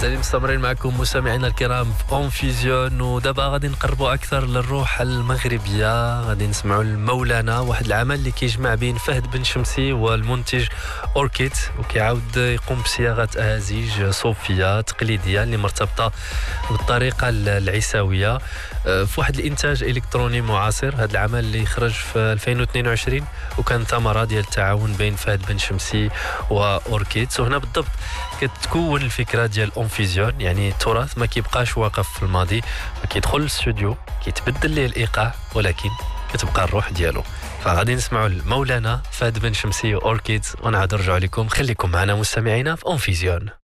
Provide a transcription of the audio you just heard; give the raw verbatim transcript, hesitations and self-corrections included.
مازال مستمرين معكم مستمعينا الكرام في اون فيزيون، ودابا غادي نقربوا اكثر للروح المغربيه. غادي نسمعوا المولانا، واحد العمل اللي كيجمع بين فهد بن شمسي والمنتج اوركيد، وكيعاود يقوم بصياغه اهازيج صوفيه تقليديه اللي مرتبطه بالطريقه العيساويه في واحد الانتاج الكتروني معاصر. هذا العمل اللي خرج في ألفين واثنين وعشرين وكان ثمره ديال التعاون بين فهد بن شمسي واوركيد. وهنا بالضبط كتكون الفكره ديال اون فيزيون، يعني التراث ما كيبقاش واقف في الماضي، كيدخل للاستوديو كيتبدل ليه الايقاع ولكن كتبقى الروح ديالو. فغادي نسمعوا المولانا فهد بن شمسي واوركيد ونعاود نرجعوا لكم. خليكم معنا مستمعينا في اون فيزيون.